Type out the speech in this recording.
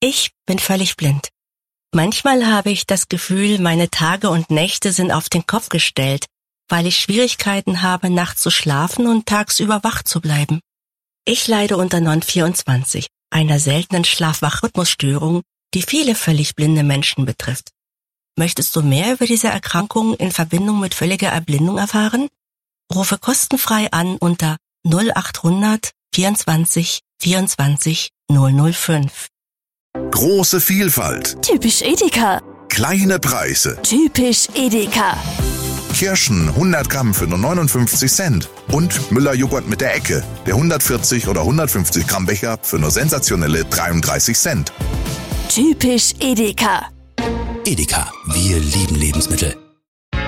Ich bin völlig blind. Manchmal habe ich das Gefühl, meine Tage und Nächte sind auf den Kopf gestellt, weil ich Schwierigkeiten habe, nachts zu schlafen und tagsüber wach zu bleiben. Ich leide unter Non-24, einer seltenen Schlaf-Wach-Rhythmusstörung, die viele völlig blinde Menschen betrifft. Möchtest du mehr über diese Erkrankung in Verbindung mit völliger Erblindung erfahren? Rufe kostenfrei an unter 0800 24 24 005. Große Vielfalt. Typisch Edeka. Kleine Preise. Typisch Edeka. Kirschen 100 Gramm für nur 59 Cent. Und Müller-Joghurt mit der Ecke. Der 140 oder 150 Gramm Becher für nur sensationelle 33 Cent. Typisch Edeka. Edeka, wir lieben Lebensmittel.